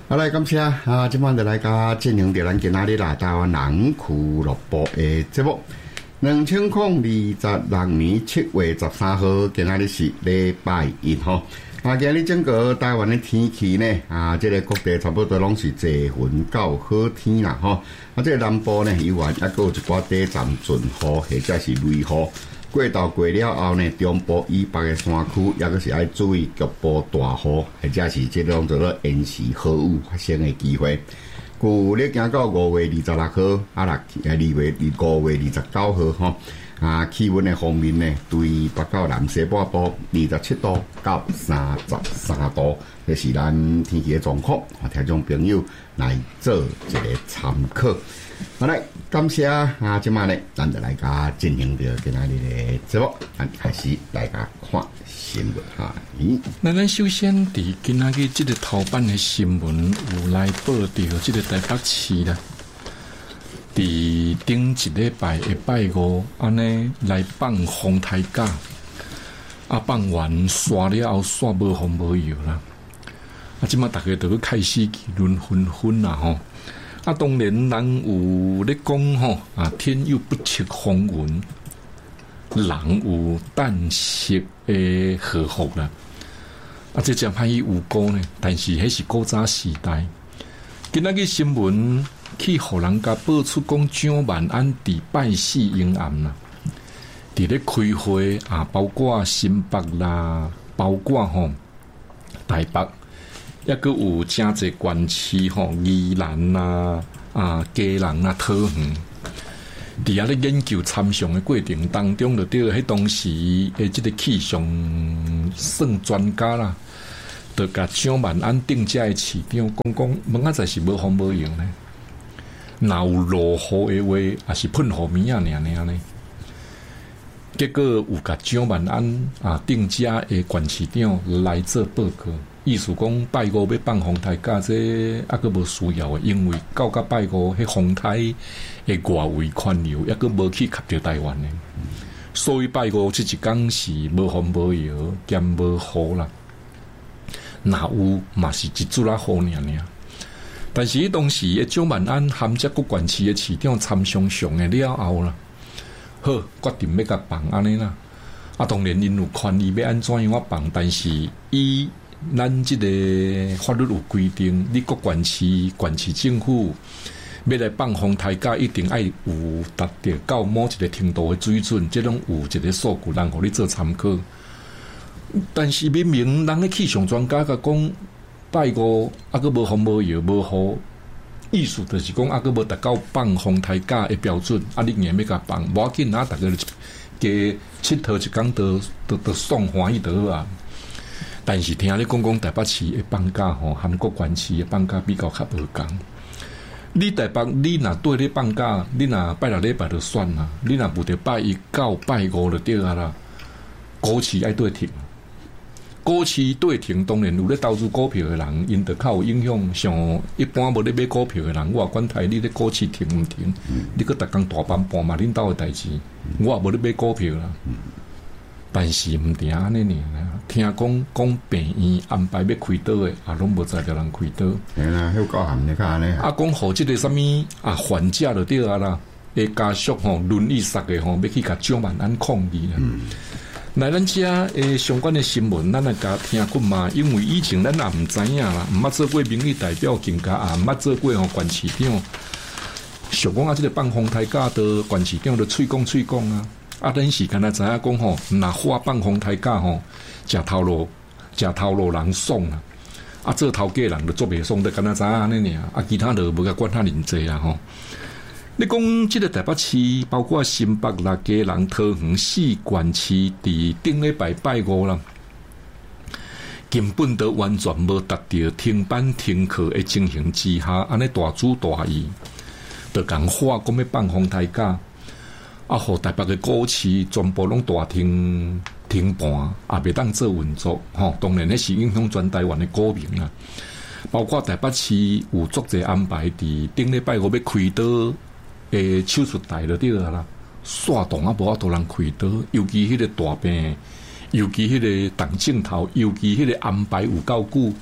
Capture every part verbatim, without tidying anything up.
好来，感谢啊！今晚就来甲进行着咱今仔日啦台湾人俱乐部的节目。两千零二十六年七月十三号，今仔日是礼拜一吼。啊，今日整个台湾的天气呢，啊，这个各地差不多拢是侪云到好天啦吼。啊，这个南部呢，有完还佫有一寡短暂阵雨或者是雷雨。过到过了后呢，中部以北的山区也佫是要注意局部大雨，或者是这种叫做延时豪雨发生的机会。旧咧行到五月二十六号，啊啦，二月五月二十九号吼，啊，气温的方面呢，对北到南西半部二十七度到三十三度，这是咱天气的状况，啊，听众朋友来做一个参考。好来，感谢啊！今晚呢，咱就来甲进行着今仔日的节目，咱开始来甲看新闻哈。咦， 那咱首先伫今仔日即个头版的新闻有来报道，即个台北市啦，伫顶一礼拜的拜五，安尼来放风台假，啊放完刷了后刷无风无油啦，啊即马大家都要开始议论纷纷啦吼。啊，当然人有咧讲吼，啊，天有不测风云，人有旦夕的祸福啦。啊，这真歹伊有过呢，但是迄是古早时代。今仔日新闻去互人家报出讲，蒋万安伫拜四迎暗啦，伫咧开会啊，包括新北啦，包括吼台北。抑佫有真侪县市吼，宜兰啦、啊嘉南啦、桃园，伫遐咧研究参详的过程当中，就对迄当时诶即个气象算专家啦，就甲蒋万安定价的市场讲讲，问啊，在是无风无用呢？若有落雨的话，也是喷雨面啊，尔尔呢？结果有甲蒋万安啊定价的县市长来做报告。意思讲拜五要放风台假，这抑佫无需要诶，因为到甲拜五，迄风台诶外围宽流抑佫无去吸着台湾诶，所以拜五即一天是无风无油兼无雨啦。若有嘛是一撮仔雨尔尔。但是当时诶蒋万安含遮各县市诶市长参详上诶了后啦，好决定要甲放安尼啦。啊，当然因有权利要安怎样放，但是伊。咱即个法律有规定，你各县市、县市政府要来放风台假，一定爱有达到到某一个程度的水准，即种有一个数据，人互你做参考。但是明明人咧气象专家甲讲，拜五啊，佫无风无油无雨，意思就是讲啊，佫无达到放风台假的标准，啊，你硬要甲放，无要紧啊，大家加佚佗一工，都都都爽欢喜就好啊。但是听你讲讲台北市的放假吼，韩国县市的放假比较较无共。你台北你若对咧放假，你若拜六礼拜就算啦，你若无得拜一到拜五就对啊啦。股市爱对停，股市对停，当然有咧投资股票的人，因得较有影响。像一般无咧买股票的人，我管台你咧股市停毋停，嗯、你搁逐工大班半嘛恁兜的代志，我也无咧买股票啦。嗯但是毋定安尼尔，听讲讲病院安排要开刀的，啊，拢无在着人开刀。 嘿啦，迄高含的看安尼。 啊，讲互即个啥物啊，患者就对啊啦，诶，家属吼轮椅杀的吼，要去甲蒋万安抗议啦。嗯，来咱遮诶相关的新闻，咱来甲听过嘛，因为以前咱也毋知影啦，毋捌做过民意代表，更加也毋捌做过吼县市长。想讲啊，即个放风台假的县市长就喙讲喙讲啊。啊，咱是敢若知影讲吼，若花放风台假吼，食头路，食头路人爽啦。啊，做头家人就做袂爽，就敢若知影安尼尔。啊，其他就无甲管他认济啦吼。你讲即个台北市，包括新北啦、嘉南、桃园四县市，伫顶礼拜拜五啦，根本都完全无达到停班停课的情形之下，安尼大主大意，就讲话讲要放风台假。啊，互台北的股市全部拢大停停盘，也袂当做运作，吼、哦。当然，迄是影响全台湾的股民啊。包括台北市有足侪安排伫顶礼拜五要开刀诶手术台就对啦，煞动啊无法度人开刀，尤其迄个大病，尤其迄个动镜头，尤其迄个安排有够久，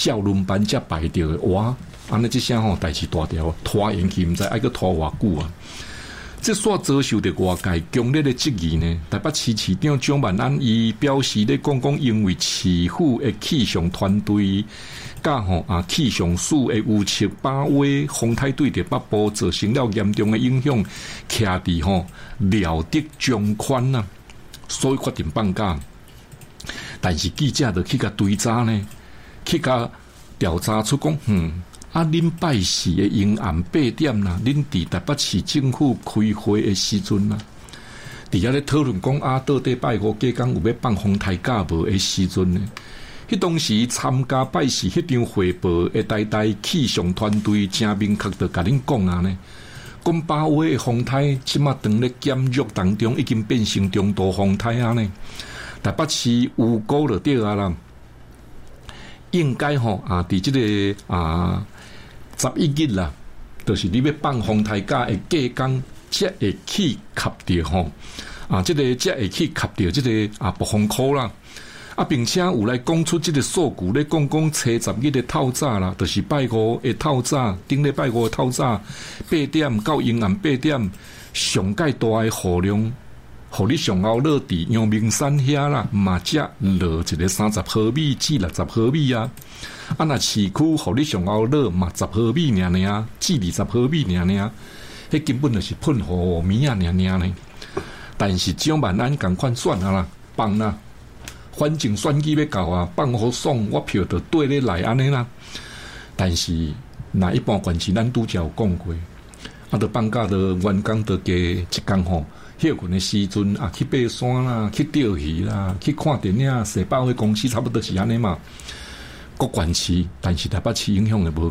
教轮班才排着的哇，安尼即声吼代志大条，拖延去毋知爱个拖偌久啊！这煞遭受着外界强烈的质疑呢。台北市市长蒋万安伊表示咧，讲讲因为市府的气象团队甲吼啊气象署的预测把握风台对着北部造成了严重的影响，徛伫吼廖德中宽啊，所以决定放假。但是记者就去甲追查呢，去甲调查出讲，嗯。啊！恁拜四的阴暗八点啦，恁伫台北市政府开会的时阵啦，伫遐咧讨论讲啊，到底拜五假讲有要放风台假无的时阵呢？迄当时参加拜四迄场汇报的台台气象团队正明确地甲恁讲啊呢，讲把握的风台即马当咧减弱当中，已经变成中度风台啊呢。台北市预估就对啊啦，应该吼啊，伫即、這個啊。十一日啦，就是你要放风台假的假讲，才会去吸着吼啊！这个才会去吸着这个啊暴风圈啦啊，并且有来讲出这个数据咧，讲讲初十日的透早啦，就是拜五的透早，顶礼拜五的透早八点到阴暗八点，上界大的雨量，互你上后落伫阳明山遐啦，嘛才落一个三十毫米至六十毫米啊。啊，那市区互你上后落嘛十毫米尔尔，至二十毫米尔尔，迄根本就是喷雨米啊尔尔呢。但是蒋万安共款算啊啦，放啦，反正选举要到啊，放好爽，我票就对咧来安尼啦。但是那一般关系，咱拄则有讲过，啊，着放假着员工着加一工吼，休困的时阵啊，去爬山啦，去钓鱼啦，去看电影，洗百货公司差不多是安尼嘛。各县市，但是台北市影响的无